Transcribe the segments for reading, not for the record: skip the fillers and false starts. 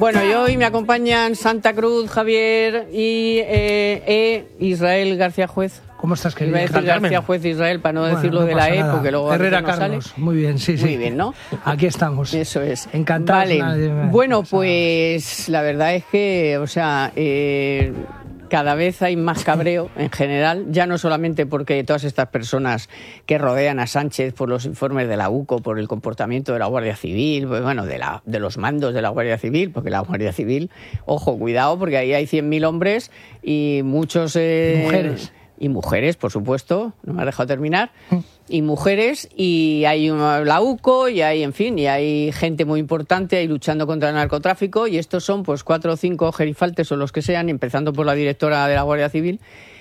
Bueno, y hoy me acompañan Santa Cruz, Javier y Israel García Juez. ¿Cómo estás, querido? Iba a decir García Juez Israel para no decirlo de la nada. porque luego Herrera no Carlos, sale. Muy bien, sí. Muy bien, ¿no? Aquí estamos. Eso es. Encantados. Vale. Bueno, pues la verdad es que, cada vez hay más cabreo en general, ya no solamente porque todas estas personas que rodean a Sánchez por los informes de la UCO, por el comportamiento de la Guardia Civil, pues bueno, de los mandos de la Guardia Civil, porque la Guardia Civil, ojo, cuidado, porque ahí hay 100.000 hombres y muchos... mujeres. Y mujeres, por supuesto, no me has dejado terminar, y mujeres, y hay la UCO, y hay, en fin, y hay gente muy importante ahí luchando contra el narcotráfico, y estos son pues 4 o 5 gerifaltes o los que sean, empezando por la directora de la Guardia Civil,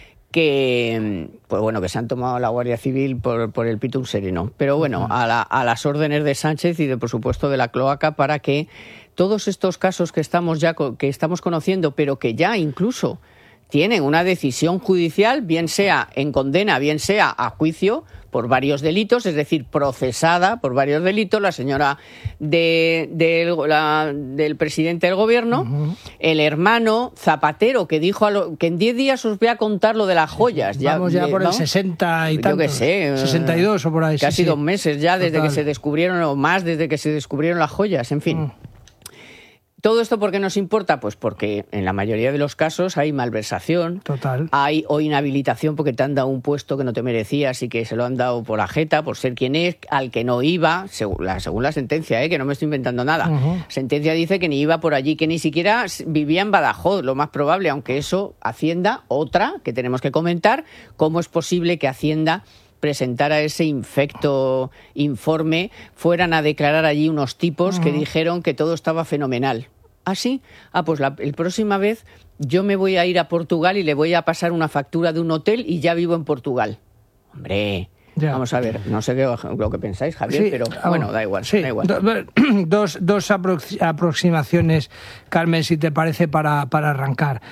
que pues bueno, que se han tomado la Guardia Civil por el pito un sereno. Pero bueno, a las órdenes de Sánchez y por supuesto de la cloaca, para que todos estos casos que estamos conociendo, pero que ya incluso tienen una decisión judicial, bien sea en condena, bien sea a juicio por varios delitos, es decir, procesada por varios delitos, la señora del presidente del gobierno, el hermano Zapatero, que dijo que en 10 días os voy a contar lo de las joyas. Vamos ya por, ¿no?, el 60 y tantos. Yo qué sé. 62 o por ahí. Casi 2 meses ya desde Total. que se descubrieron, o más desde que se descubrieron las joyas, en fin. ¿Todo esto por qué nos importa? Pues porque en la mayoría de los casos hay malversación, total, hay o inhabilitación porque te han dado un puesto que no te merecías y que se lo han dado por la jeta, por ser quien es, al que no iba, según la sentencia, que no me estoy inventando nada. Sentencia dice que ni iba por allí, que ni siquiera vivía en Badajoz, lo más probable, aunque eso, Hacienda, otra que tenemos que comentar, cómo es posible que Hacienda presentara ese infecto informe, fueran a declarar allí unos tipos que dijeron que todo estaba fenomenal. ¿Ah, sí? Pues la próxima vez yo me voy a ir a Portugal y le voy a pasar una factura de un hotel y ya vivo en Portugal. Hombre, ya. Vamos a ver, no sé lo que pensáis, Javier, sí, pero bueno, da igual. Sí. Da igual. Dos aproximaciones, Carmen, si te parece, para arrancar.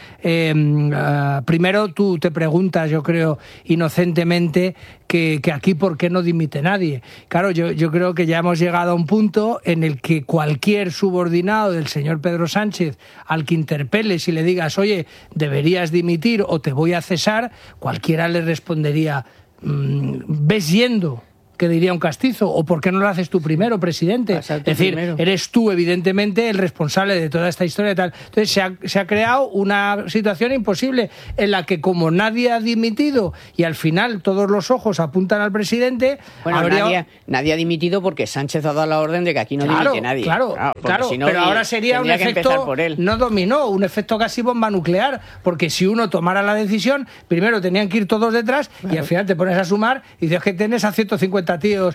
Primero, tú te preguntas, yo creo, inocentemente, que aquí por qué no dimite nadie. Claro, yo creo que ya hemos llegado a un punto en el que cualquier subordinado del señor Pedro Sánchez, al que interpeles y le digas, oye, deberías dimitir o te voy a cesar, cualquiera le respondería, ves yendo, que diría un castizo, o ¿por qué no lo haces tú primero, presidente? Es decir, eres tú, evidentemente, el responsable de toda esta historia y tal. Entonces se ha creado una situación imposible en la que, como nadie ha dimitido y al final todos los ojos apuntan al presidente... Bueno, nadie ha dimitido porque Sánchez ha dado la orden de que aquí no dimite nadie. Claro, si no, pero ahora sería un efecto, no dominó, un efecto casi bomba nuclear, porque si uno tomara la decisión, primero tenían que ir todos detrás y al final te pones a sumar y dices que tienes a 150 tíos,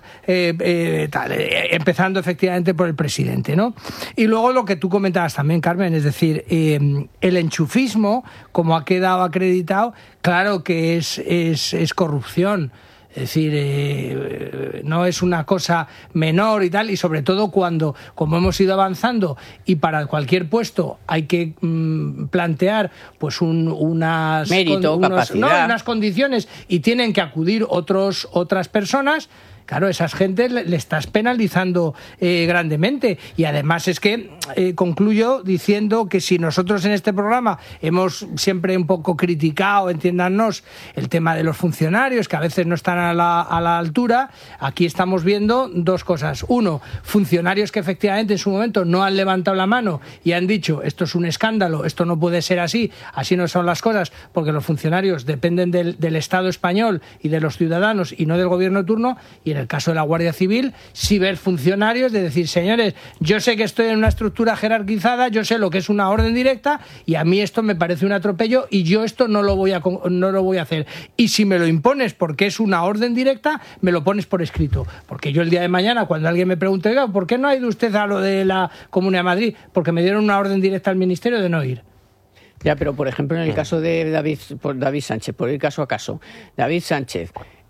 empezando efectivamente por el presidente, ¿no? Y luego lo que tú comentabas también, Carmen, es decir, el enchufismo, como ha quedado acreditado, claro que es corrupción. Es decir, no es una cosa menor y tal, y sobre todo cuando, como hemos ido avanzando, y para cualquier puesto hay que plantear pues unas condiciones y tienen que acudir otras personas. Claro, esas gentes le estás penalizando grandemente. Y además es que concluyo diciendo que si nosotros en este programa hemos siempre un poco criticado, entiéndanos, el tema de los funcionarios, que a veces no están a la altura, aquí estamos viendo dos cosas. Uno, funcionarios que efectivamente en su momento no han levantado la mano y han dicho, esto es un escándalo, esto no puede ser así no son las cosas, porque los funcionarios dependen del Estado español y de los ciudadanos y no del gobierno de turno. Y en el caso de la Guardia Civil, sí ver funcionarios de decir, señores, yo sé que estoy en una estructura jerarquizada, yo sé lo que es una orden directa y a mí esto me parece un atropello y yo esto no lo voy a hacer. Y si me lo impones porque es una orden directa, me lo pones por escrito. Porque yo el día de mañana, cuando alguien me pregunte, oiga, ¿por qué no ha ido usted a lo de la Comunidad de Madrid? Porque me dieron una orden directa al Ministerio de no ir. Ya, pero por ejemplo en el caso de David Sánchez, por ir caso a caso, David Sánchez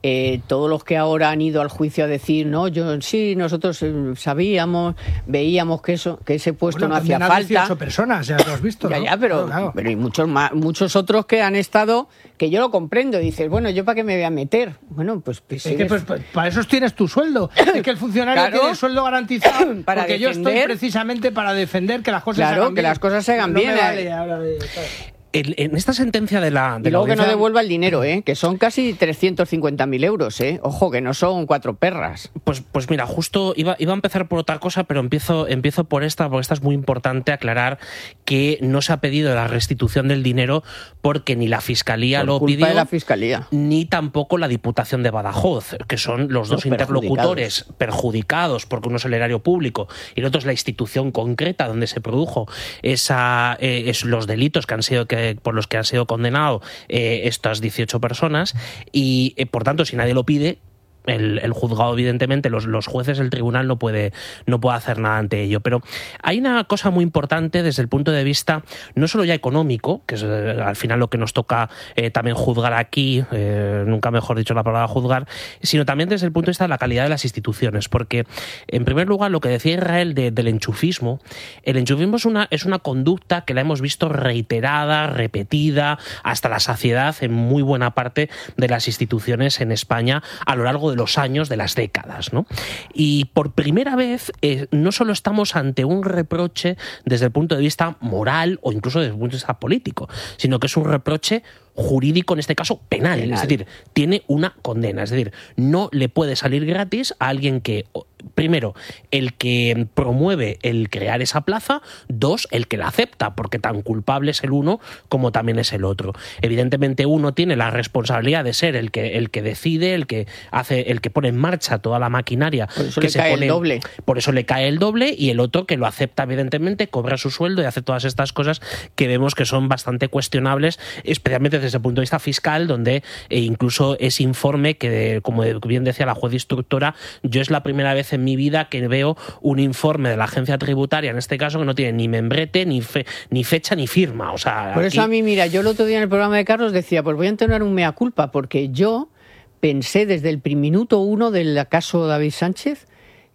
todos los que ahora han ido al juicio a decir, no, nosotros sabíamos, veíamos que ese puesto no hacía falta. 18 personas, ya lo has visto, ¿no? Ya, pero hay muchos otros que han estado, que yo lo comprendo, y dices, bueno, ¿yo para qué me voy a meter? Bueno, pues para eso tienes tu sueldo. Es que el funcionario tiene el sueldo garantizado para porque defender, yo estoy precisamente para defender que las cosas se hagan bien. Claro, que las cosas se hagan bien. Me vale ahora en esta sentencia de la y luego audiencia, que no devuelva el dinero, que son casi 350.000 euros, ojo, que no son 4 perras. Pues mira, justo iba a empezar por otra cosa, pero empiezo por esta, porque esta es muy importante aclarar que no se ha pedido la restitución del dinero porque ni la Fiscalía lo pidió, de la Fiscalía, ni tampoco la Diputación de Badajoz, que son los dos interlocutores perjudicados, porque uno es el erario público y el otro es la institución concreta donde se produjo los delitos que han sido por los que han sido condenados estas 18 personas y, por tanto, si nadie lo pide, el juzgado, evidentemente, los jueces, el tribunal no puede hacer nada ante ello. Pero hay una cosa muy importante desde el punto de vista no solo ya económico, que es al final lo que nos toca también juzgar aquí, nunca mejor dicho la palabra juzgar, sino también desde el punto de vista de la calidad de las instituciones. Porque, en primer lugar, lo que decía Israel del enchufismo, el enchufismo es una conducta que la hemos visto reiterada, repetida, hasta la saciedad en muy buena parte de las instituciones en España a lo largo de los años, de las décadas, ¿no? Y por primera vez no solo estamos ante un reproche desde el punto de vista moral o incluso desde el punto de vista político, sino que es un reproche jurídico, en este caso penal. Es decir, tiene una condena, es decir, no le puede salir gratis a alguien que, primero, el que promueve el crear esa plaza, dos, el que la acepta, porque tan culpable es el uno como también es el otro. Evidentemente uno tiene la responsabilidad de ser el que decide, el que pone en marcha toda la maquinaria. Por eso le cae el doble. Por eso le cae el doble, y el otro que lo acepta, evidentemente, cobra su sueldo y hace todas estas cosas que vemos que son bastante cuestionables, especialmente desde el punto de vista fiscal, donde incluso ese informe que, como bien decía la juez instructora, yo es la primera vez en mi vida que veo un informe de la agencia tributaria, en este caso, que no tiene ni membrete, ni fecha, ni firma. O sea, por eso a mí, mira, yo el otro día en el programa de Carlos decía, pues voy a entonar un mea culpa, porque yo pensé desde el minuto 1 del caso David Sánchez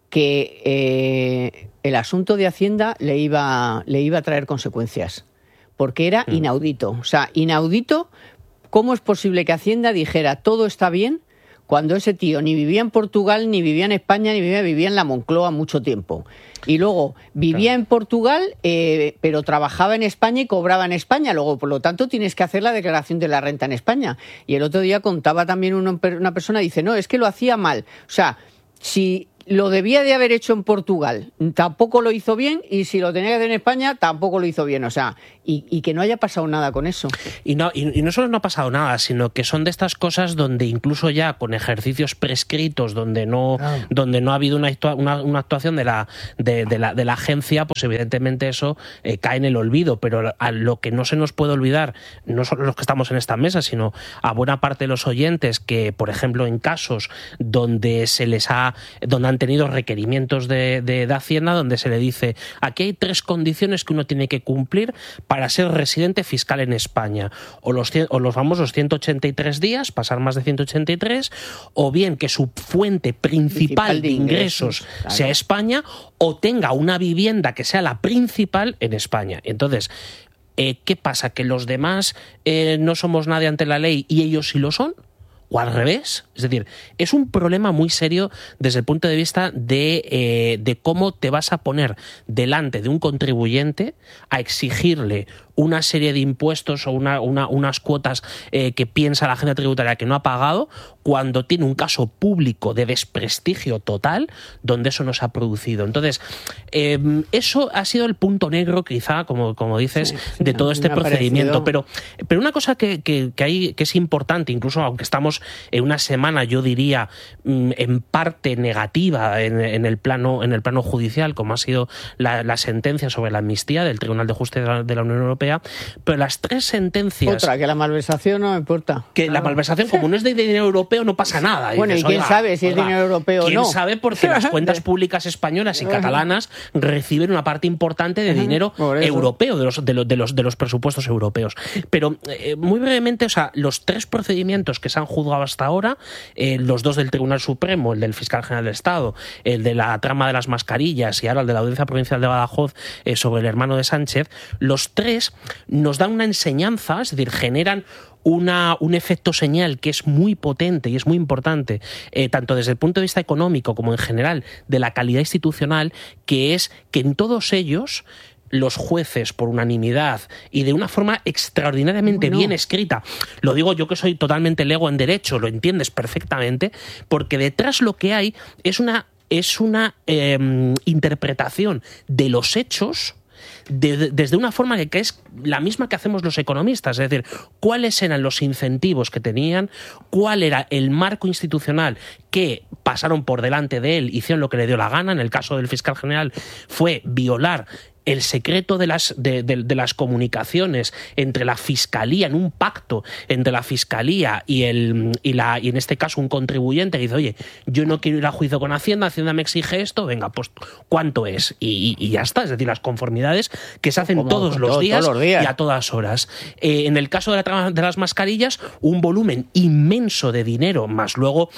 que el asunto de Hacienda le iba a traer consecuencias, porque era inaudito. O sea, inaudito. ¿Cómo es posible que Hacienda dijera todo está bien cuando ese tío ni vivía en Portugal, ni vivía en España, ni vivía en la Moncloa mucho tiempo? Y luego vivía en Portugal, pero trabajaba en España y cobraba en España. Luego, por lo tanto, tienes que hacer la declaración de la renta en España. Y el otro día contaba también una persona, dice, no, es que lo hacía mal. O sea, si lo debía de haber hecho en Portugal, tampoco lo hizo bien, y si lo tenía que hacer en España, tampoco lo hizo bien. O sea, y que no haya pasado nada con eso. Y no solo no ha pasado nada, sino que son de estas cosas donde incluso ya con ejercicios prescritos, donde no ha habido una actuación de la agencia, pues evidentemente eso cae en el olvido. Pero a lo que no se nos puede olvidar, no solo los que estamos en esta mesa, sino a buena parte de los oyentes que, por ejemplo, en casos donde han tenido requerimientos de Hacienda, donde se le dice, aquí hay 3 condiciones que uno tiene que cumplir para ser residente fiscal en España: o los famosos 183 días, pasar más de 183, o bien que su fuente principal de ingresos sea España, o tenga una vivienda que sea la principal en España. Entonces, ¿qué pasa? ¿Que los demás no somos nadie ante la ley y ellos sí lo son? ¿O al revés? Es decir, es un problema muy serio desde el punto de vista de cómo te vas a poner delante de un contribuyente a exigirle una serie de impuestos o unas cuotas que piensa la agencia tributaria que no ha pagado, cuando tiene un caso público de desprestigio total donde eso no se ha producido. Entonces, eso ha sido el punto negro, quizá, como dices, de todo este procedimiento. Pero una cosa que es importante, incluso aunque estamos en una semana, yo diría, en parte negativa en el plano judicial, como ha sido la sentencia sobre la amnistía del Tribunal de Justicia de la Unión Europea, Europea, pero las 3 sentencias... Otra, que la malversación no importa. Que la malversación, como no es de dinero europeo, no pasa nada. Bueno, dices, ¿y quién sabe si es dinero europeo o no? ¿Quién sabe? Porque las cuentas públicas españolas y catalanas reciben una parte importante de dinero europeo, de los presupuestos europeos. Pero, muy brevemente, o sea, los 3 procedimientos que se han juzgado hasta ahora, los 2 del Tribunal Supremo, el del Fiscal General del Estado, el de la trama de las mascarillas y ahora el de la Audiencia Provincial de Badajoz sobre el hermano de Sánchez, los 3 nos dan una enseñanza, es decir, generan un efecto señal que es muy potente y es muy importante, tanto desde el punto de vista económico como en general de la calidad institucional, que es que en todos ellos los jueces, por unanimidad y de una forma extraordinariamente bien escrita, lo digo yo que soy totalmente lego en derecho, lo entiendes perfectamente, porque detrás lo que hay es una interpretación de los hechos desde una forma que es la misma que hacemos los economistas, es decir, cuáles eran los incentivos que tenían, cuál era el marco institucional que pasaron por delante de él, hicieron lo que le dio la gana. En el caso del fiscal general fue violar el secreto de las comunicaciones entre la Fiscalía, en un pacto entre la Fiscalía y en este caso un contribuyente que dice, oye, yo no quiero ir a juicio con Hacienda me exige esto, venga, pues ¿cuánto es? Y ya está, es decir, las conformidades que se hacen todos los días y a todas horas. En el caso de las mascarillas, un volumen inmenso de dinero, más luego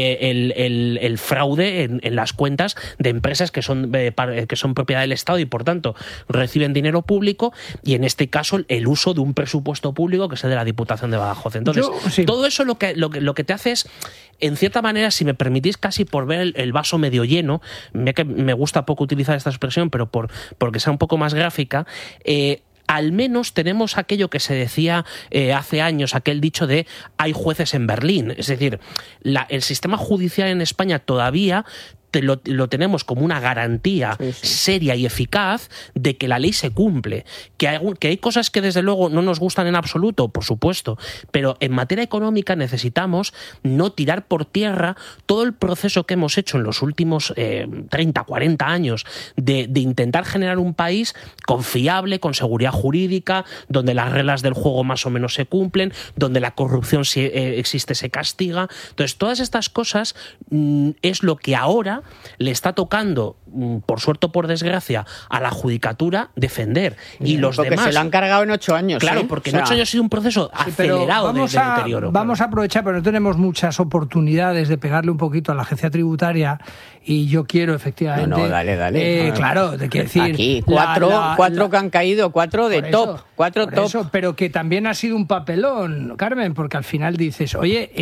el fraude en las cuentas de empresas que son propiedad del Estado y, por tanto, reciben dinero público, y en este caso el uso de un presupuesto público que es el de la Diputación de Badajoz. Entonces, todo eso lo que te hace es, en cierta manera, si me permitís, casi por ver el vaso medio lleno, que me gusta poco utilizar esta expresión, pero porque sea un poco más gráfica, al menos tenemos aquello que se decía hace años, aquel dicho de hay jueces en Berlín. Es decir, el sistema judicial en España todavía lo tenemos como una garantía seria y eficaz de que la ley se cumple. Que hay cosas que desde luego no nos gustan en absoluto, por supuesto, pero en materia económica necesitamos no tirar por tierra todo el proceso que hemos hecho en los últimos 30, 40 años de intentar generar un país confiable, con seguridad jurídica, donde las reglas del juego más o menos se cumplen, donde la corrupción, si existe, se castiga. Entonces, todas estas cosas es lo que ahora le está tocando, por suerte o por desgracia, a la judicatura defender. Y los porque demás... se lo han cargado en 8 años. Claro, porque en 8 años ha sido un proceso acelerado de deterioro. Vamos a aprovechar, pero no tenemos muchas oportunidades de pegarle un poquito a la agencia tributaria, y yo quiero, efectivamente... No, dale. Claro, te quiero decir... Aquí, cuatro que han caído, 4 de top. 4 top. Eso, pero que también ha sido un papelón, Carmen, porque al final dices, oye,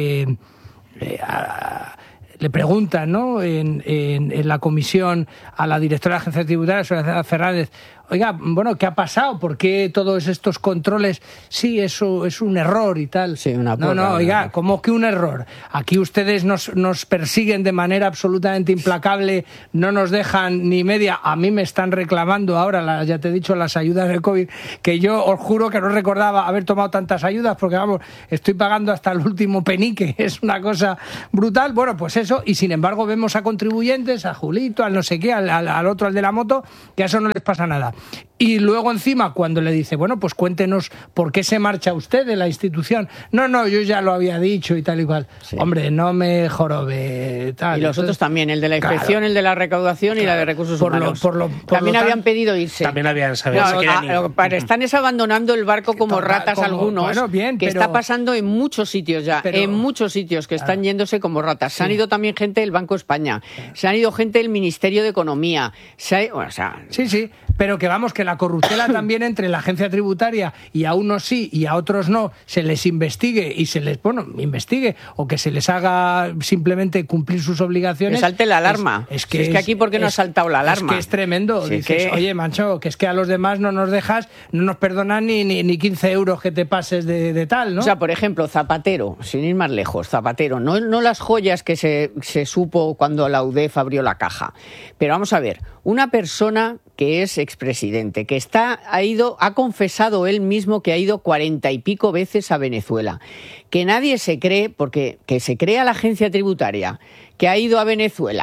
le preguntan, ¿no?, en la comisión a la directora de la agencia tributaria, Soledad Fernández, oiga, bueno, ¿qué ha pasado? ¿Por qué todos estos controles? Sí, eso es un error y tal. Sí, una porra, No, oiga, ¿cómo que un error? Aquí ustedes nos persiguen de manera absolutamente implacable, no nos dejan ni media. A mí me están reclamando ahora, ya te he dicho, las ayudas del COVID, que yo os juro que no recordaba haber tomado tantas ayudas, porque vamos, estoy pagando hasta el último penique, es una cosa brutal. Bueno, pues eso, y sin embargo vemos a contribuyentes, a Julito, al no sé qué, al otro, al de la moto, que a eso no les pasa nada. Y luego encima cuando le dice, bueno, pues cuéntenos por qué se marcha usted de la institución. No, yo ya lo había dicho y tal y cual. Sí. Hombre, no me jorobe tal. Y los otros también, el de la inspección, claro, el de la recaudación y la de recursos humanos. También habían pedido irse. También habían sabido. Están abandonando el barco como ratas algunos, bueno, bien, que está pasando en muchos sitios ya, en muchos sitios que están yéndose como ratas. Se han ido también gente del Banco de España, se han ido gente del Ministerio de Economía. Sí, pero que vamos, que la corruptela también entre la agencia tributaria, y a unos sí y a otros no, se les investigue y se les, investigue, o que se les haga simplemente cumplir sus obligaciones. Que salte la alarma. Es que aquí, ¿por qué no ha saltado la alarma? Es que es tremendo. Sí, dices, oye, mancho, que es que a los demás no nos dejas, no nos perdonan ni 15 euros que te pases de tal, ¿no? O sea, por ejemplo, Zapatero, sin ir más lejos, Zapatero, no las joyas que se supo cuando la UDEF abrió la caja. Pero vamos a ver, una persona que es expresidente, que ha confesado él mismo que ha ido 40 y pico veces a Venezuela, que nadie se cree, porque que se crea la agencia tributaria, que ha ido a Venezuela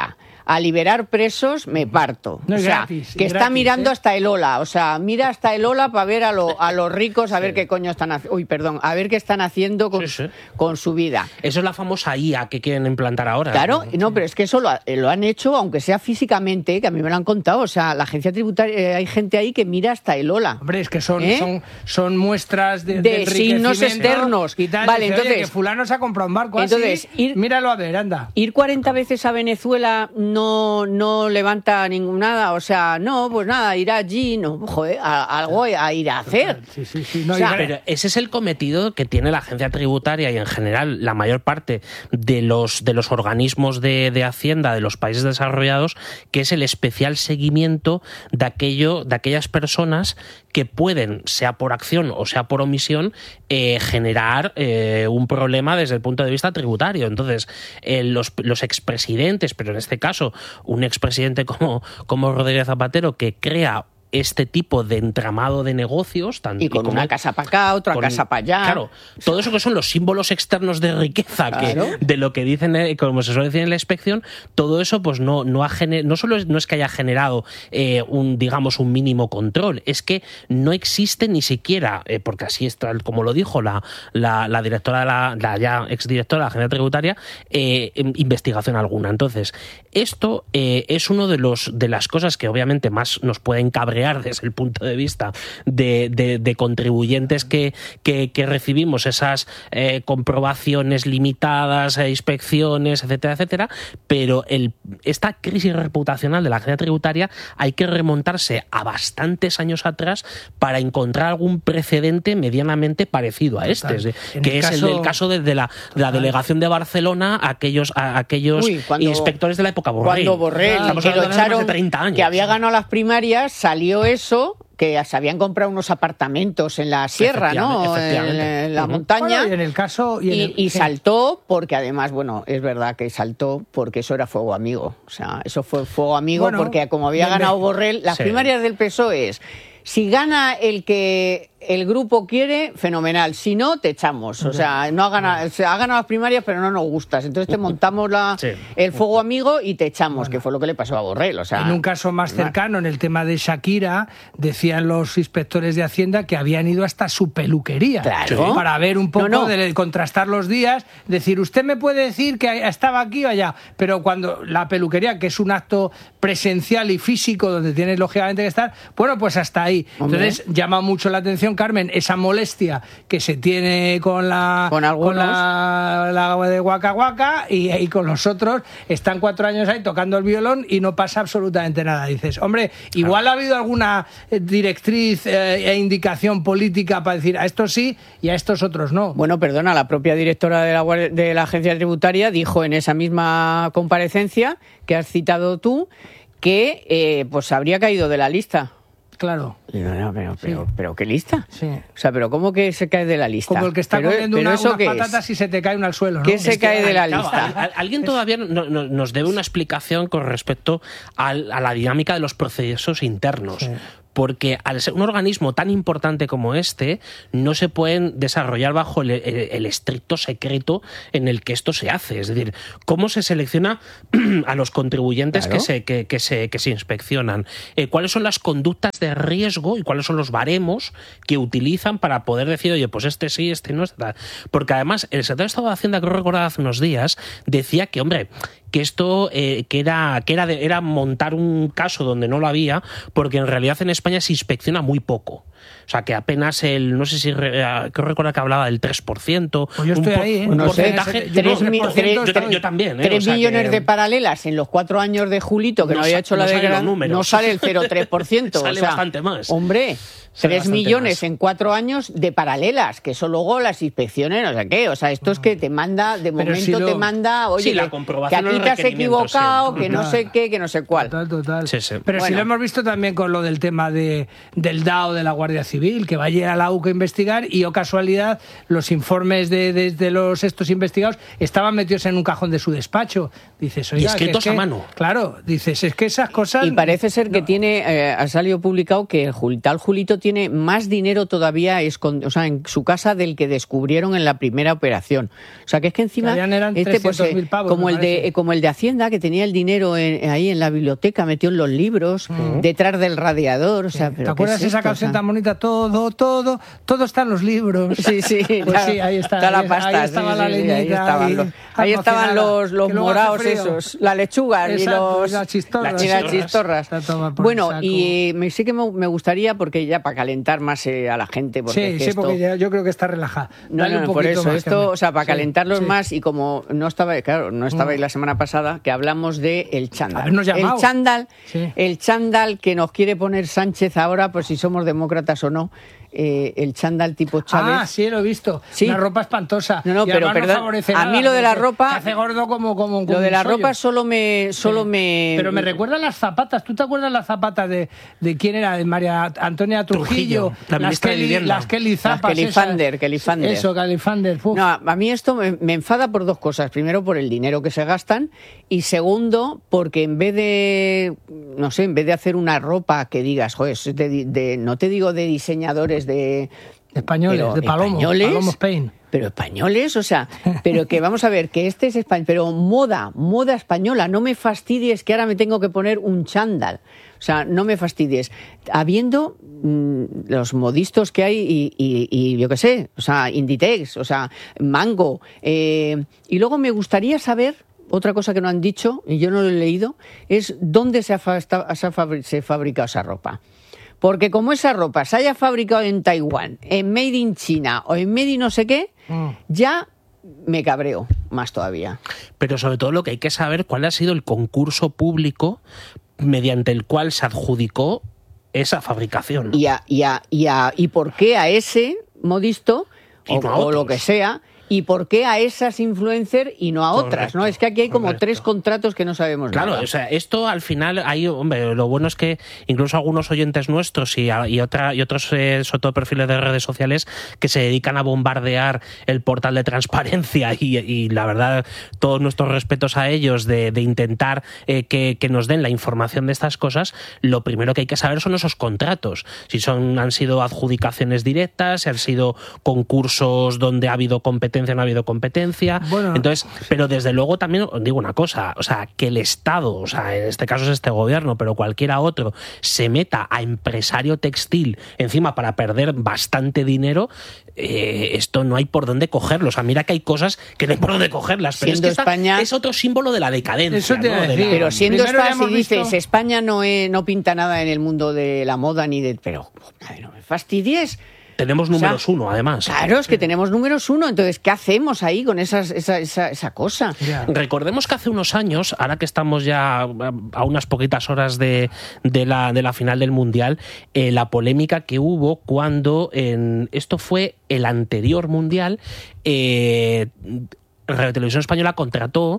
a liberar presos, me parto. No, o sea, gratis, que está gratis, mirando hasta el Ola. O sea, mira hasta el Ola para ver a los ricos, a ver qué coño están haciendo. Uy, perdón, a ver qué están haciendo con su vida. Eso es la famosa IA que quieren implantar ahora. Claro, no, pero es que eso lo han hecho, aunque sea físicamente, que a mí me lo han contado. O sea, la agencia tributaria, hay gente ahí que mira hasta el Ola. Hombre, es que son muestras de signos externos. Y tal, vale, dice, entonces, oye, que fulano se ha comprado un barco entonces, así, míralo a ver, anda. Ir 40 veces a Venezuela no levanta nada, o sea, no, pues nada, ir allí, no, joder, algo a ir a hacer. Sí. No, o sea, pero ese es el cometido que tiene la agencia tributaria y en general la mayor parte de los organismos de Hacienda de los países desarrollados, que es el especial seguimiento de aquellas personas que pueden, sea por acción o sea por omisión, generar un problema desde el punto de vista tributario. Entonces, los expresidentes, pero en este caso un expresidente como Rodríguez Zapatero, que crea este tipo de entramado de negocios y con una casa para acá, otra casa para allá. Claro, todo eso que son los símbolos externos de riqueza, claro, que de lo que dicen, como se suele decir en la inspección, todo eso pues no solo no es que haya generado un mínimo control, es que no existe ni siquiera, porque así está, como lo dijo la directora, la ya exdirectora de la agencia tributaria, investigación alguna. Entonces, esto es uno de las cosas que obviamente más nos pueden cabrear desde el punto de vista de contribuyentes que recibimos esas comprobaciones limitadas, inspecciones, etcétera, etcétera, pero esta crisis reputacional de la agencia tributaria hay que remontarse a bastantes años atrás para encontrar algún precedente medianamente parecido a este, que es el del caso de la delegación de Barcelona a aquellos inspectores de la época Borrell. Cuando Borrell, que lo echaron, de 30 años, que había ganado las primarias, salió eso, que se habían comprado unos apartamentos en la sierra, ¿no? En la montaña. Bueno, y en el caso... Y saltó, porque además, bueno, es verdad que saltó porque eso era fuego amigo. O sea, eso fue fuego amigo, bueno, porque como había ganado Borrell, las primarias del PSOE es... Si gana el que el grupo quiere, fenomenal. Si no, te echamos. O sea, no ha ganado las primarias, pero no nos gustas. Entonces te montamos el fuego amigo y te echamos, que fue lo que le pasó a Borrell. O sea, en un caso más cercano, en el tema de Shakira, decían los inspectores de Hacienda que habían ido hasta su peluquería. Claro. Para ver un poco, de contrastar los días, decir, usted me puede decir que estaba aquí o allá, pero cuando la peluquería, que es un acto presencial y físico donde tienes lógicamente que estar, bueno, pues hasta ahí. Hombre. Entonces llama mucho la atención, Carmen, esa molestia que se tiene con la de Waka Waka y con los otros. Están 4 años ahí tocando el violón y no pasa absolutamente nada. Dices, hombre, igual ha habido alguna directriz e indicación política para decir a estos sí y a estos otros no. Bueno, perdona, la propia directora de la agencia tributaria dijo en esa misma comparecencia que has citado tú que pues habría caído de la lista. Claro. Pero ¿qué lista? Sí. O sea, pero ¿cómo que se cae de la lista? Como el que está comiendo unas patatas y se te cae una al suelo, ¿no? ¿Qué se cae de la lista? Alguien todavía nos debe una explicación con respecto a la dinámica de los procesos internos. Sí. Porque al ser un organismo tan importante como este, no se pueden desarrollar bajo el estricto secreto en el que esto se hace. Es decir, ¿cómo se selecciona a los contribuyentes que se inspeccionan? ¿Cuáles son las conductas de riesgo y cuáles son los baremos que utilizan para poder decir, oye, pues este sí, este no está? Porque además, el secretario de Estado de Hacienda, que recordaba hace unos días, decía que, hombre, que esto era montar un caso donde no lo había, porque en realidad en España se inspecciona muy poco. O sea, que apenas no sé si creo recordar que hablaba del 3%. Pues yo estoy ahí, un porcentaje. Yo también. 3 millones de paralelas en los 4 años de Julito, que no había hecho la de gran, no sale el 0,3%. Sale bastante más. Hombre, 3 millones en 4 años de paralelas, que eso luego las inspecciones, no sé qué. O sea, esto es que te manda, de momento te manda, oye, la que aquí te has equivocado, que no sé qué, que no sé cuál. Total. Sí. Pero si lo hemos visto también con lo del tema del DAO, de la Guardia Guardia Civil, que va allí a la UCA a investigar y, casualidad, los informes de estos investigados estaban metidos en un cajón de su despacho. Dices, oiga, y escritos a mano. Claro, dices, es que esas cosas... Y parece ser que ha salido publicado que tal Julito tiene más dinero todavía en su casa del que descubrieron en la primera operación. O sea, que es que encima... Eran 300.000 pavos, como el de Hacienda, que tenía el dinero ahí en la biblioteca, metió en los libros, detrás del radiador. O sea, ¿te acuerdas esa canción tan bonita? Todo está en los libros. Sí, pues claro, sí, ahí está. Está la pasta. Ahí estaba la leñita. Ahí estaban los moraos esos, la lechuga y las chistorras. Bueno, y sí que me gustaría, porque ya para calentar más a la gente. Porque porque yo creo que está relajada. No, por eso, para calentarlos más, y como no estabais la semana pasada, que hablamos de el chándal. El chándal que nos quiere poner Sánchez ahora, pues si somos demócratas o no. El chándal tipo Chávez. Ah, sí, lo he visto. ¿Sí? Una ropa espantosa. No, pero perdón. A mí lo de la ropa... Te hace gordo como lo de la ropa solo me... Pero me recuerdan las zapatas. ¿Tú te acuerdas las zapatas de quién era? De María Antonia Trujillo. La ministra de Vivienda. Las Kelly Zapas. Kelly Fander. Eso, Kelly Fander. No, a mí esto me enfada por dos cosas. Primero, por el dinero que se gastan. Y segundo, porque en vez de hacer una ropa que digas, joder, no te digo de diseñadores de españoles, de Palomo Spain. Pero españoles, o sea, pero que vamos a ver, que este es español, pero moda española, no me fastidies que ahora me tengo que poner un chándal. O sea, no me fastidies. Habiendo los modistos que hay y yo qué sé, o sea, Inditex, o sea, Mango. Y luego me gustaría saber, otra cosa que no han dicho, y yo no lo he leído, es dónde se ha fabricado esa ropa. Porque como esa ropa se haya fabricado en Taiwán, en Made in China o en Made in no sé qué, ya me cabreo más todavía. Pero sobre todo lo que hay que saber, cuál ha sido el concurso público mediante el cual se adjudicó esa fabricación. Y por qué a ese modisto o lo que sea... ¿Y por qué a esas influencers y no a otras? ¿No? Es que aquí hay como tres contratos que no sabemos nada. Claro, o sea, esto al final lo bueno es que incluso algunos oyentes nuestros y otros sobre todo perfiles de redes sociales que se dedican a bombardear el portal de transparencia y la verdad, todos nuestros respetos a ellos de intentar que nos den la información de estas cosas. Lo primero que hay que saber son esos contratos. Si han sido adjudicaciones directas, si han sido concursos donde ha habido competencia, no ha habido competencia. Bueno, entonces, pero desde luego también os digo una cosa, o sea, que el Estado, o sea, en este caso es este gobierno, pero cualquiera otro, se meta a empresario textil encima para perder bastante dinero, esto no hay por dónde cogerlo. O sea, mira que hay cosas que no hay por dónde cogerlas, pero siendo es que España es otro símbolo de la decadencia. Eso te decir, pero siendo España, si dices, España no pinta nada en el mundo de la moda ni de... Pero, no me fastidies. Tenemos números uno, además. Claro, es que tenemos números uno. Entonces, ¿qué hacemos ahí con esa cosa? Yeah. Recordemos que hace unos años, ahora que estamos ya a unas poquitas horas de la final del Mundial, la polémica que hubo cuando esto fue el anterior Mundial, Radio Televisión Española contrató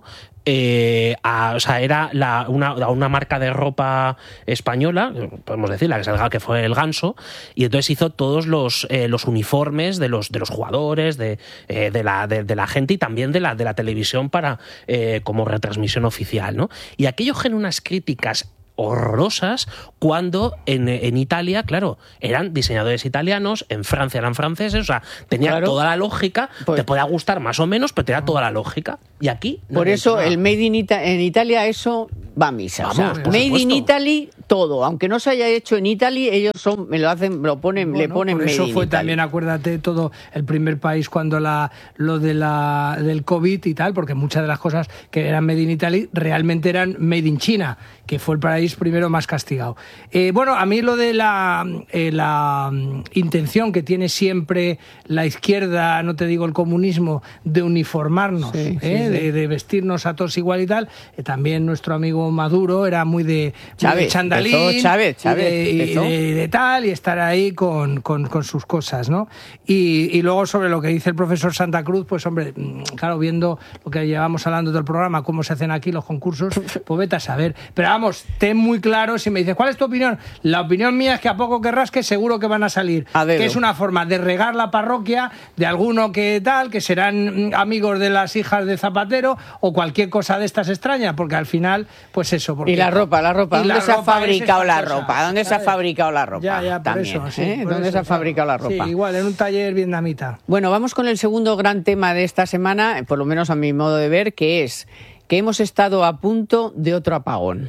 era una marca de ropa española, podemos decir, que fue el Ganso, y entonces hizo todos los uniformes de los jugadores, de la gente y también de la televisión para como retransmisión oficial, ¿no? Y aquello generó unas críticas horrorosas cuando en Italia, claro, eran diseñadores italianos, en Francia eran franceses, o sea, tenía toda la lógica, te podía gustar más o menos, pero tenía toda la lógica. Y aquí... Por eso el Made in Italia, eso va a misa. Vamos, o sea, Made in Italy, todo. Aunque no se haya hecho en Italy, ellos le ponen Made in Italy. Eso fue también, acuérdate, todo el primer país cuando lo del COVID y tal, porque muchas de las cosas que eran Made in Italy realmente eran Made in China, que fue el país primero más castigado. A mí lo de la intención que tiene siempre la izquierda, no te digo el comunismo, de uniformarnos, de vestirnos a todos igual y tal, también nuestro amigo Maduro era muy de Chávez Stalin Chávez, y de tal, y estar ahí con sus cosas, ¿no? Y luego sobre lo que dice el profesor Santa Cruz, pues hombre, claro, viendo lo que llevamos hablando del programa, cómo se hacen aquí los concursos, pues vete a saber. Pero vamos, ten muy claro, si me dices, ¿cuál es tu opinión? La opinión mía es que a poco que rasques seguro que van a salir. Que es una forma de regar la parroquia de alguno que tal, que serán amigos de las hijas de Zapatero o cualquier cosa de estas extrañas, porque al final, pues eso. Y la ropa, ¿dónde se ha fabricado la ropa? ¿Dónde se ha fabricado la ropa? Ya, por también, eso, sí, por ¿dónde eso, se ha fabricado la ropa? Sí, igual, en un taller vietnamita. Bueno, vamos con el segundo gran tema de esta semana, por lo menos a mi modo de ver, que es que hemos estado a punto de otro apagón.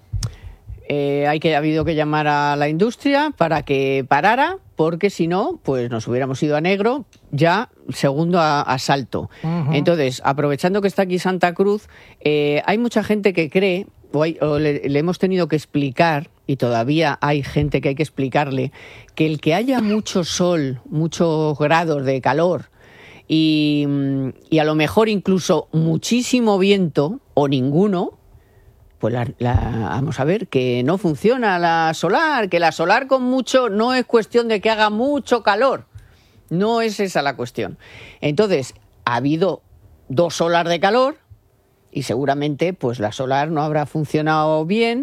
Ha habido que llamar a la industria para que parara, porque si no, pues nos hubiéramos ido a negro ya segundo asalto. Uh-huh. Entonces, aprovechando que está aquí Santa Cruz, hay mucha gente que cree, o le hemos tenido que explicar, y todavía hay gente que hay que explicarle, que el que haya mucho sol, muchos grados de calor, y a lo mejor incluso muchísimo viento, o ninguno, pues vamos a ver, que no funciona la solar, que la solar con mucho no es cuestión de que haga mucho calor, no es esa la cuestión. Entonces, ha habido 2 olas de calor y seguramente pues la solar no habrá funcionado bien,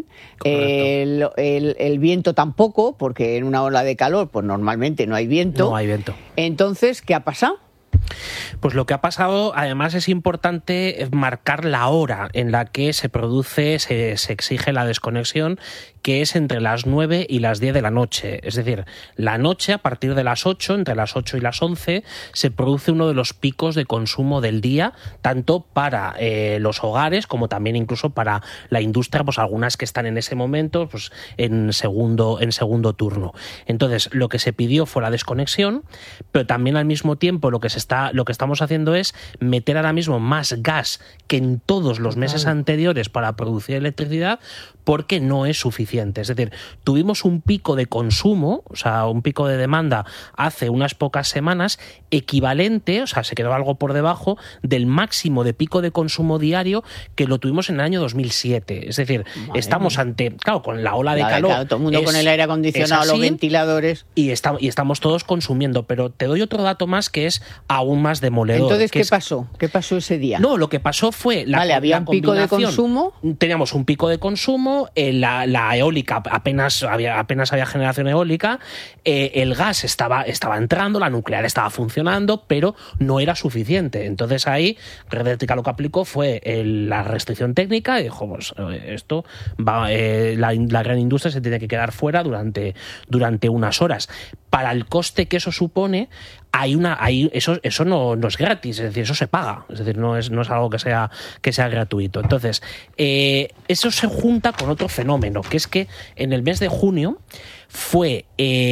el viento tampoco, porque en una ola de calor pues normalmente no hay viento. No hay viento. Entonces, ¿qué ha pasado? Pues lo que ha pasado, además es importante marcar la hora en la que se produce, se exige la desconexión, que es entre las 9 y las 10 de la noche. Es decir, la noche, a partir de las 8, entre las 8 y las 11, se produce uno de los picos de consumo del día, tanto para los hogares como también incluso para la industria, pues algunas que están en ese momento pues en segundo turno. Entonces, lo que se pidió fue la desconexión, pero también al mismo tiempo lo que estamos haciendo es meter ahora mismo más gas que en todos los meses anteriores para producir electricidad, porque no es suficiente. Es decir, tuvimos un pico de consumo, o sea, un pico de demanda hace unas pocas semanas equivalente, o sea, se quedó algo por debajo del máximo de pico de consumo diario que lo tuvimos en el año 2007. Es decir, estamos ante, claro, con la ola de calor. Claro, todo el mundo con el aire acondicionado, así, los ventiladores. Y estamos todos consumiendo, pero te doy otro dato más que es aún más demoledor. Entonces, ¿qué pasó? ¿Qué pasó ese día? No, lo que pasó fue había un pico de consumo. Teníamos un pico de consumo, la eólica apenas había generación eólica, el gas estaba entrando, la nuclear estaba funcionando, pero no era suficiente. Entonces ahí Red Eléctrica lo que aplicó fue la restricción técnica y dijo, pues esto va, la gran industria se tiene que quedar fuera durante unas horas. Para el coste que eso supone, eso no es gratis, es decir, eso se paga, es decir, no es algo que sea gratuito. Entonces, eso se junta con otro fenómeno, que es que en el mes de junio fue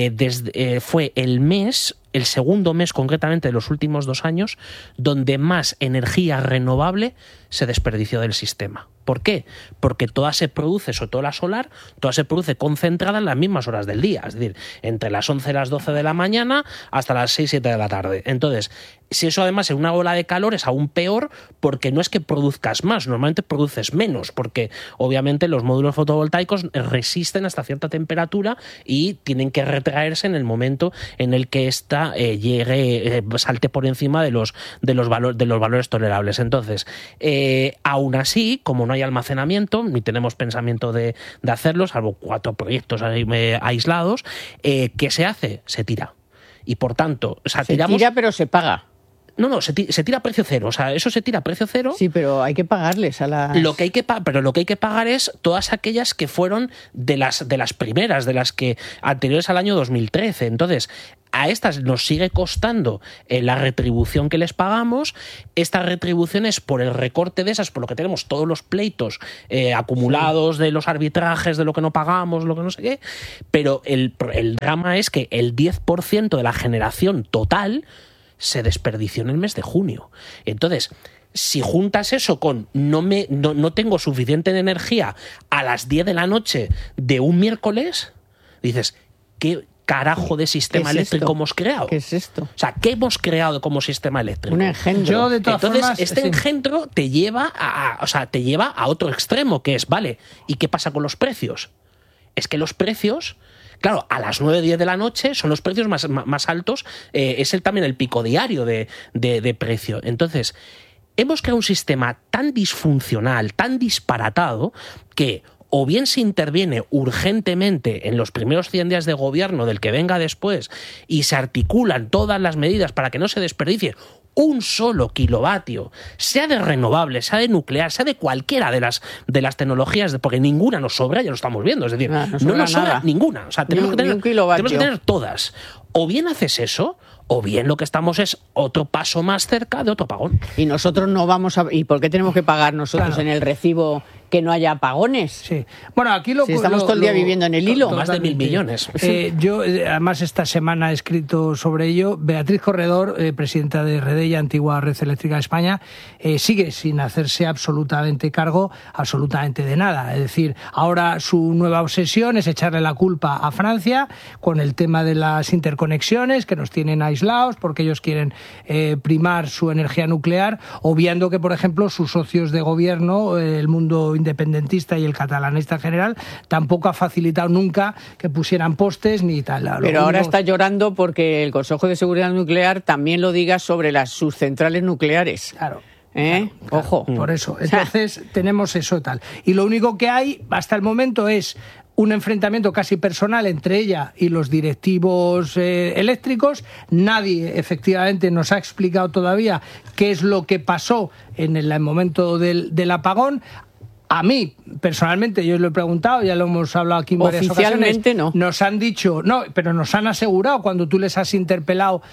el segundo mes concretamente de los últimos 2 años donde más energía renovable se desperdició del sistema. ¿Por qué? Porque toda se produce, sobre todo la solar, toda se produce concentrada en las mismas horas del día, es decir, entre las 11 y las 12 de la mañana hasta las 6 y 7 de la tarde. Entonces, si eso además en una ola de calor es aún peor, porque no es que produzcas más, normalmente produces menos, porque obviamente los módulos fotovoltaicos resisten hasta cierta temperatura y tienen que retraerse en el momento en el que esta salte por encima de los valores tolerables. Entonces, aún así, como no hay almacenamiento, ni tenemos pensamiento de hacerlo, salvo 4 proyectos aislados, ¿qué se hace? Se tira. Y por tanto, o sea, se tira, pero se paga. No, se tira a precio cero. O sea, eso se tira a precio cero. Sí, pero hay que pagarles a las... Lo que hay que pagar es todas aquellas que fueron de las primeras, de las que anteriores al año 2013. Entonces, a estas nos sigue costando la retribución que les pagamos. Esta retribución es por el recorte de esas, por lo que tenemos todos los pleitos acumulados de los arbitrajes, de lo que no pagamos, lo que no sé qué. Pero el drama es que el 10% de la generación total se desperdició en el mes de junio. Entonces, si juntas eso con no tengo suficiente energía a las 10 de la noche de un miércoles, dices, ¿qué carajo de sistema eléctrico hemos creado? ¿Qué es esto? O sea, ¿qué hemos creado como sistema eléctrico? Un engendro. Entonces, engendro te lleva a otro extremo, que es, vale, ¿y qué pasa con los precios? es que los precios... Claro, a las 9, 10 de la noche son los precios más altos, es también el pico diario de precio. Entonces, hemos creado un sistema tan disfuncional, tan disparatado, que o bien se interviene urgentemente en los primeros 100 días de gobierno del que venga después y se articulan todas las medidas para que no se desperdicie un solo kilovatio, sea de renovables, sea de nuclear, sea de cualquiera de las tecnologías, porque ninguna nos sobra, ya lo estamos viendo, es decir, no nos sobra ninguna, o sea, tenemos que tener todas. O bien haces eso, o bien lo que estamos es otro paso más cerca de otro apagón. Y nosotros no vamos a... ¿Y por qué tenemos que pagar nosotros en el recibo que no haya apagones? Sí. Bueno, aquí estamos todo el día viviendo en el hilo. Más de 1.000 millones. Yo, además, esta semana he escrito sobre ello. Beatriz Corredor, presidenta de Redella, antigua Red Eléctrica de España, sigue sin hacerse absolutamente cargo, absolutamente de nada. Es decir, ahora su nueva obsesión es echarle la culpa a Francia con el tema de las interconexiones, que nos tienen aislados porque ellos quieren primar su energía nuclear, obviando que, por ejemplo, sus socios de gobierno, el mundo independentista y el catalanista en general, tampoco ha facilitado nunca que pusieran postes ni tal. Pero ahora está llorando porque el Consejo de Seguridad Nuclear también lo diga sobre sus centrales nucleares. Claro. Claro. Ojo. Por eso. Entonces tenemos eso tal. Y lo único que hay hasta el momento es un enfrentamiento casi personal entre ella y los directivos eléctricos. Nadie efectivamente nos ha explicado todavía qué es lo que pasó en el momento del apagón. A mí, personalmente, yo os lo he preguntado, ya lo hemos hablado aquí en varias ocasiones. Oficialmente no. Nos han dicho, no, pero nos han asegurado cuando tú les has interpelado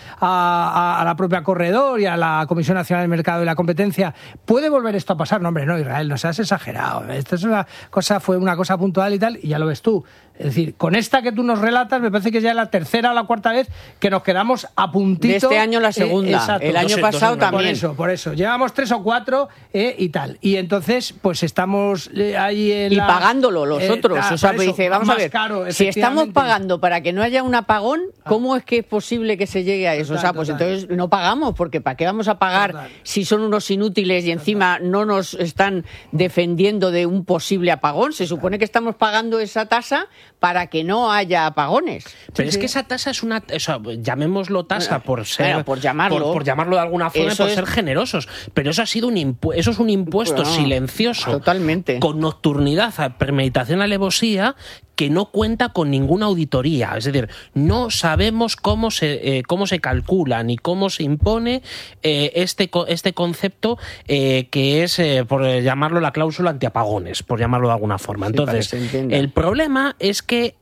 a la propia Corredor y a la Comisión Nacional del Mercado y la Competencia, ¿puede volver esto a pasar? No, hombre, no, Israel, no seas exagerado. Esto es fue una cosa puntual y tal, y ya lo ves tú. Es decir, con esta que tú nos relatas, me parece que ya es la tercera o la cuarta vez que nos quedamos a puntito. De este año la segunda. Exacto. El año pasado también. Por eso. Llevamos 3 o 4 y tal. Y entonces, pues estamos ahí en pagándolo los otros. O sea, pues dice, vamos a ver, caro, si estamos pagando para que no haya un apagón, ¿cómo es que es posible que se llegue a eso? Total, o sea, pues entonces no pagamos, porque ¿para qué vamos a pagar si son unos inútiles y encima no nos están defendiendo de un posible apagón? Se supone que estamos pagando esa tasa para que no haya apagones. Pero es que esa tasa es una... O sea, llamémoslo tasa por ser... por llamarlo. Por llamarlo de alguna forma, por ser generosos. Pero eso ha sido eso es un impuesto silencioso. Totalmente. Con nocturnidad, premeditación, alevosía, que no cuenta con ninguna auditoría. Es decir, no sabemos cómo se calcula ni cómo se impone este concepto que es, por llamarlo, la cláusula antiapagones, por llamarlo de alguna forma. Entonces, el problema es que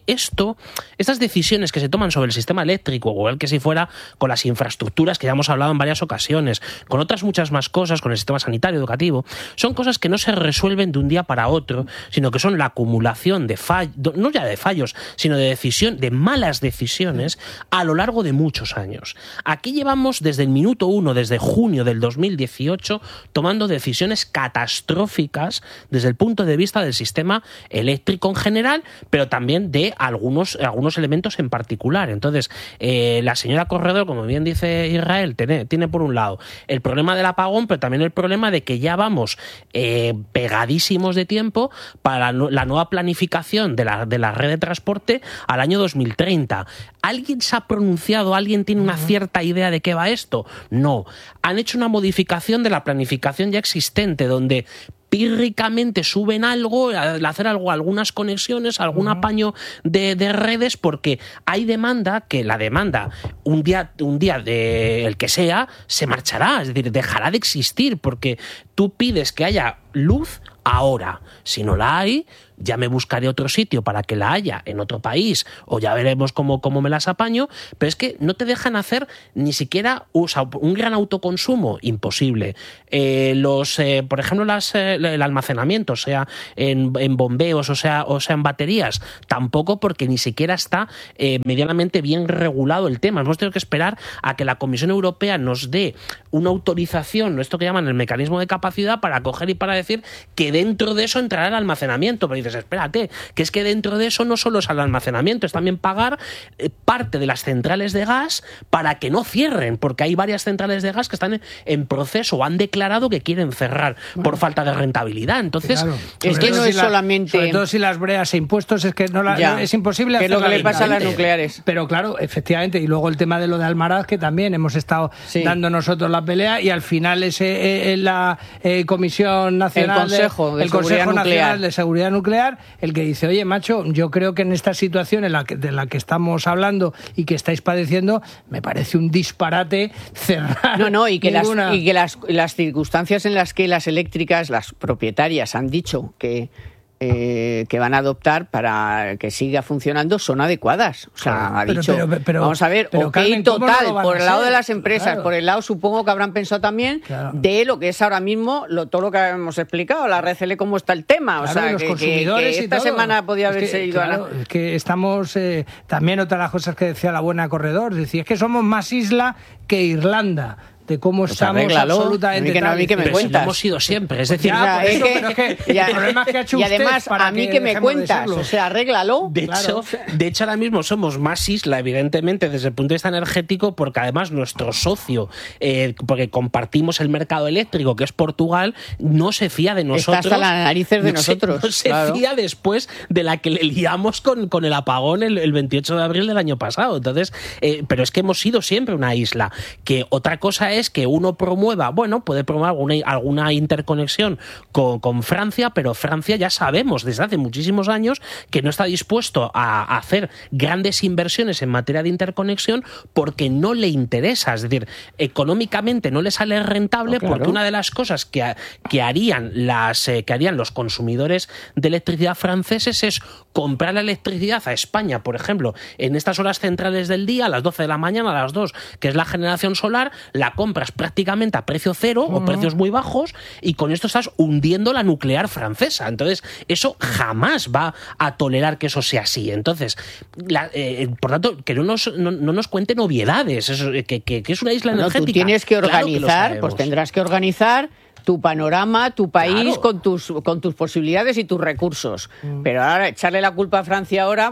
estas decisiones que se toman sobre el sistema eléctrico, o igual que si fuera con las infraestructuras que ya hemos hablado en varias ocasiones, con otras muchas más cosas, con el sistema sanitario, educativo, son cosas que no se resuelven de un día para otro, sino que son la acumulación de fallos, no ya de fallos, sino de malas decisiones a lo largo de muchos años. Aquí llevamos desde el minuto 1, desde junio del 2018, tomando decisiones catastróficas desde el punto de vista del sistema eléctrico en general, pero también de algunos elementos en particular. Entonces, la señora Corredor, como bien dice Israel, tiene por un lado el problema del apagón, pero también el problema de que ya vamos pegadísimos de tiempo para la nueva planificación de la red de transporte al año 2030. ¿Alguien se ha pronunciado? ¿Alguien tiene una cierta idea de qué va esto? No. Han hecho una modificación de la planificación ya existente, donde pírricamente suben algo, al hacer algunas conexiones, algún apaño de redes, porque hay demanda, que la demanda un día de el que sea se marchará, es decir, dejará de existir, porque tú pides que haya luz ahora. Si no la hay, ya me buscaré otro sitio para que la haya en otro país, o ya veremos cómo me las apaño, pero es que no te dejan hacer ni siquiera un gran autoconsumo, imposible. Por ejemplo, el almacenamiento, sea en bombeos, o sea en baterías, tampoco, porque ni siquiera está medianamente bien regulado el tema. Hemos tenido que esperar a que la Comisión Europea nos dé una autorización, esto que llaman el mecanismo de capacidad, para coger y para decir que dentro de eso entrará el almacenamiento. Pero dices, espera, ¿qué? Que es que dentro de eso no solo es el almacenamiento, es también pagar parte de las centrales de gas para que no cierren, porque hay varias centrales de gas que están en proceso o han declarado que quieren cerrar por falta de rentabilidad. Entonces, claro, es que no es solamente... Sobre todo si las breas e impuestos es que es imposible hacer. Es lo que le pasa a las nucleares. Pero claro, efectivamente, y luego el tema de lo de Almaraz, que también hemos estado dando nosotros la pelea, y al final la Comisión Nacional, el Consejo Nacional de Seguridad Nuclear, el que dice, oye, macho, yo creo que en esta situación de la que estamos hablando y que estáis padeciendo, me parece un disparate cerrar. No, y que las circunstancias en las que las eléctricas, las propietarias, han dicho que van a adoptar para que siga funcionando son adecuadas. O sea, ha dicho, vamos a ver, ok, Carmen, total, por el lado de las empresas, por el lado supongo que habrán pensado también de lo que es ahora mismo todo lo que hemos explicado, la red CL, cómo está el tema. O sea, los consumidores que esta semana podía haberse ido a la... Es que estamos, también otra de las cosas que decía la buena Corredor, decía, es que somos más isla que Irlanda. De cómo estamos absolutamente... A mí que me cuentas. Lo hemos sido siempre, es decir... el problema es que ha hecho y además, a mí que me cuentas, o sea, arréglalo. De hecho, ahora mismo somos más isla, evidentemente, desde el punto de vista energético, porque además nuestro socio, porque compartimos el mercado eléctrico, que es Portugal, no se fía de nosotros. Está hasta las narices de nosotros. No se fía después de la que le liamos con el apagón el 28 de abril del año pasado. Entonces, pero es que hemos sido siempre una isla. Que otra cosa es que uno promueva, puede promover alguna interconexión con Francia, pero Francia ya sabemos desde hace muchísimos años que no está dispuesto a hacer grandes inversiones en materia de interconexión porque no le interesa, es decir, económicamente no le sale rentable, porque una de las cosas que harían los consumidores de electricidad franceses es comprar la electricidad a España, por ejemplo, en estas horas centrales del día, a las 12 de la mañana, a las 2, que es la generación solar, la compras prácticamente a precio cero o precios muy bajos, y con esto estás hundiendo la nuclear francesa. Entonces, eso jamás va a tolerar que eso sea así. Entonces, por tanto, que no nos cuenten obviedades, que es una isla energética. Tú tienes que organizar, pues tendrás que organizar tu panorama, tu país, con tus posibilidades y tus recursos. Pero ahora echarle la culpa a Francia ahora,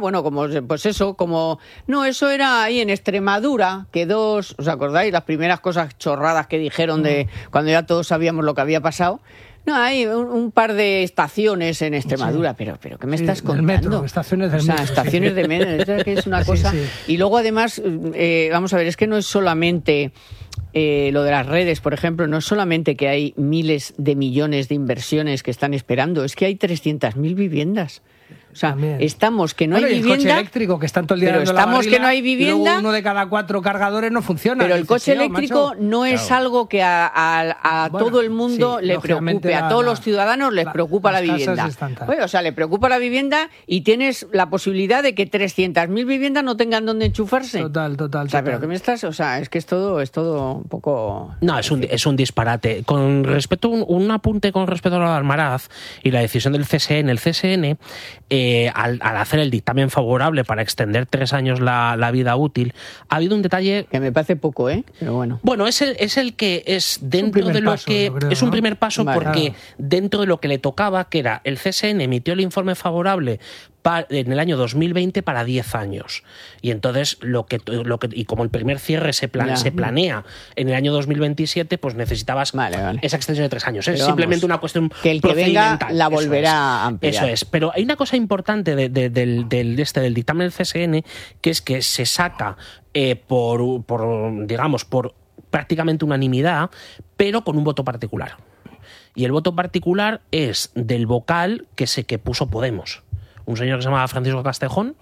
eso era ahí en Extremadura, que ¿os acordáis? Las primeras cosas chorradas que dijeron de cuando ya todos sabíamos lo que había pasado. No, hay un par de estaciones en Extremadura, pero ¿qué me estás contando? El metro, estaciones del metro. Estaciones de metro, que es una cosa... Y luego además, vamos a ver, es que no es solamente... lo de las redes, por ejemplo, no es solamente que hay miles de millones de inversiones que están esperando, es que hay 300.000 viviendas. O sea, estamos que no hay vivienda. El coche eléctrico, que están todo el día dando la barrila, que no hay vivienda. Y luego 1 de cada 4 cargadores no funciona. Pero el coche eléctrico no es algo que a todo el mundo le preocupe. A todos los ciudadanos les preocupa la vivienda. Le preocupa la vivienda y tienes la posibilidad de que 300.000 viviendas no tengan dónde enchufarse. Total. Pero ¿qué me estás? Es que es todo un poco... No, es un disparate. Con respecto, un apunte con respecto a lo de Almaraz y la decisión del CSN. El CSN... al hacer el dictamen favorable para extender 3 años la vida útil, ha habido un detalle... Que me parece poco, pero bueno. Bueno, es el que es dentro de lo que... Es un primer paso porque dentro de lo que le tocaba, que era el CSN emitió el informe favorable en el año 2020 para 10 años. Y entonces, y como el primer cierre se planea en el año 2027, pues necesitabas esa extensión de 3 años. Es simplemente una cuestión que el que venga la volverá a ampliar. Eso es. Pero hay una cosa importante del dictamen del CSN, que es que se saca por prácticamente unanimidad, pero con un voto particular. Y el voto particular es del vocal que puso Podemos. Un señor que se llama Francisco Castejón,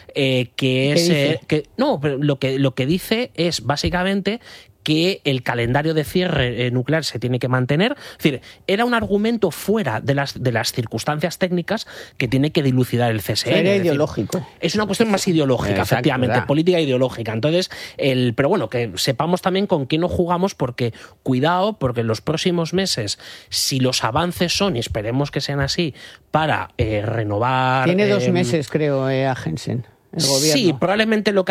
pero lo que dice es básicamente que el calendario de cierre nuclear se tiene que mantener. Es decir, era un argumento fuera de las circunstancias técnicas que tiene que dilucidar el CSN. Era ideológico. Es una cuestión más ideológica, efectivamente, política ideológica. Entonces, pero bueno, que sepamos también con qué no jugamos, porque cuidado, porque en los próximos meses, si los avances son, y esperemos que sean así, para renovar... Tiene 2 meses, creo, a Jensen. El gobierno. Sí, probablemente lo que